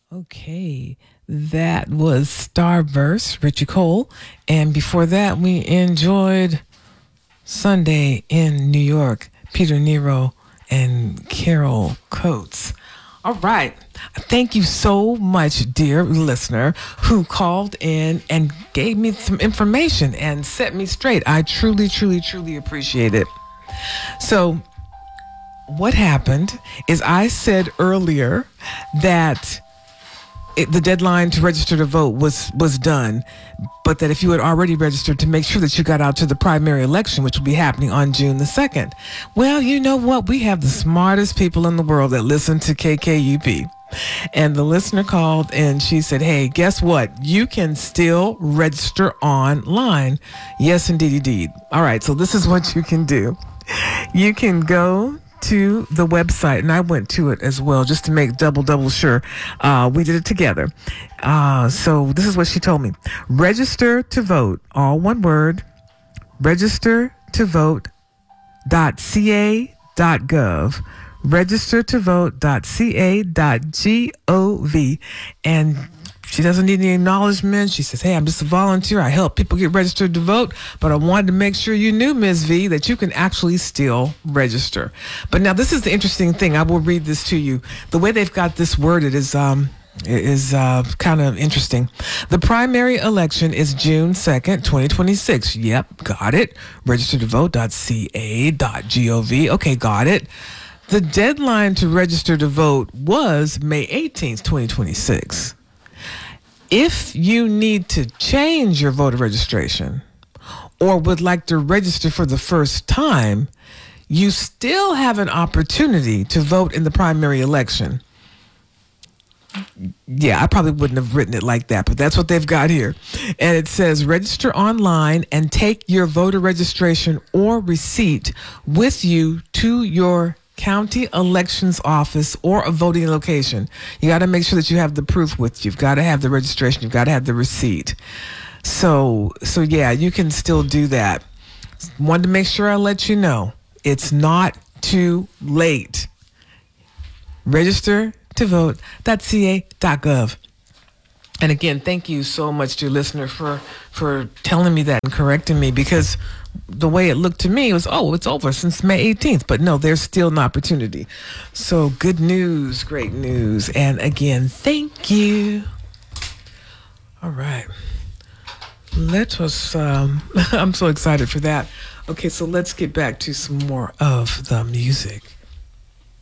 Okay, that was Starburst, Richie Cole. And before that, we enjoyed Sunday in New York, Peter Nero and Carol Coates. All right. Thank you so much, dear listener, who called in and gave me some information and set me straight. I truly, truly, truly appreciate it. So, what happened is I said earlier that the deadline to register to vote was done, but that if you had already registered, to make sure that you got out to the primary election, which will be happening on June the 2nd. Well, you know what? We have the smartest people in the world that listen to KKUP. And the listener called and she said, hey, guess what? You can still register online. Yes, indeed. All right, so this is what you can do. You can go to the website, and I went to it as well just to make double sure. We did it together. So this is what she told me. Register to vote, all one word, registertovote.ca.gov, registertovote.ca.gov, and she doesn't need any acknowledgement. She says, hey, I'm just a volunteer. I help people get registered to vote, but I wanted to make sure you knew, Ms. V, that you can actually still register. But now this is the interesting thing. I will read this to you. The way they've got this worded is kind of interesting. The primary election is June 2nd, 2026. Yep, got it. Registertovote.ca.gov. Okay, got it. The deadline to register to vote was May 18th, 2026. If you need to change your voter registration or would like to register for the first time, you still have an opportunity to vote in the primary election. Yeah, I probably wouldn't have written it like that, but that's what they've got here. And it says, register online and take your voter registration or receipt with you to your county elections office or a voting location. You got to make sure that you have the proof with you. You've got to have the registration. You've got to have the receipt. So yeah, you can still do that. Wanted to make sure I let you know it's not too late. Register to vote.ca.gov. And again, thank you so much, dear listener, for telling me that and correcting me, because the way it looked to me was, it's over since May 18th. But no, there's still an opportunity. So good news, great news. And again, thank you. All right. Let us, I'm so excited for that. Okay, so let's get back to some more of the music.